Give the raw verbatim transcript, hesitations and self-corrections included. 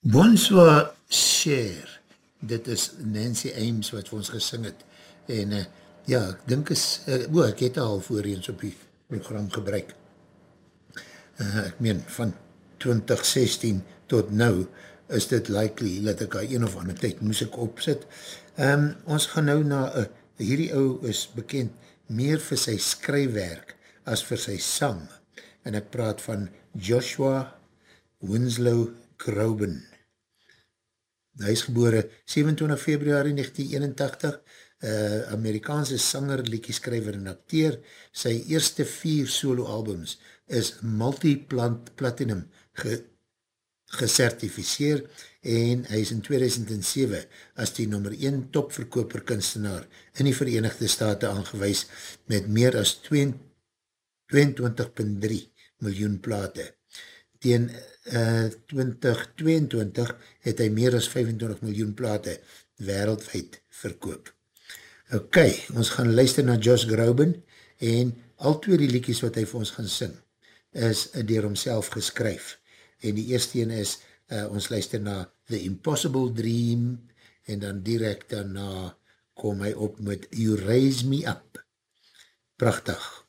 Bonsoir Cher, dit is Nancy Ames wat vir ons gesing het, en uh, ja, ek dink is, uh, oh, ek het al vooreens op die program gebruik, uh, ek meen, van twintig sestien tot nou, is dit likely, dat ek al een of ander tyd moes ek opsit. Um, ons gaan nou na, uh, hierdie ou is bekend meer vir sy skryfwerk, as vir sy sang, en ek praat van Joshua Winslow Groban. Hy is gebore sewenentwintig Februarie negentien eenentachtig, uh, Amerikaanse sanger, liedjeskrywer en acteur. Sy eerste vier solo albums is multi-plant platinum ge, gecertificeer en hy is in tweeduisend sewe as die nummer een topverkoper kunstenaar in die Verenigde State aangewys met meer as tweeëntwintig komma drie miljoen plate. Teen uh, twintig tweeëntwintig het hy meer as vyfentwintig miljoen plate wereldwijd verkoop. Ok, ons gaan luister na Josh Groban en al twee die liedjies wat hy vir ons gaan sing is deur homself geskryf. En die eerste een is, uh, ons luister na The Impossible Dream en dan direct daarna kom hy op met You Raise Me Up. Prachtig.